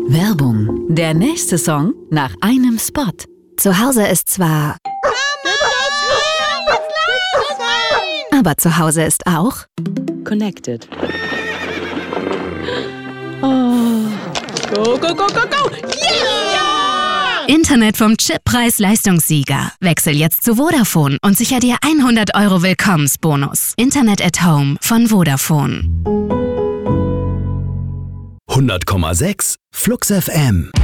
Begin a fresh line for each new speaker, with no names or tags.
Werbung. Der nächste Song nach einem Spot.
Zu Hause ist zwar... Aber zu Hause ist auch...
Connected.
Oh. Go, go, go, go, go! Yeah!
Internet vom Chippreis-Leistungssieger. Wechsel jetzt zu Vodafone und sicher dir 100 € Willkommensbonus. Internet at Home von Vodafone.
100,6 Flux FM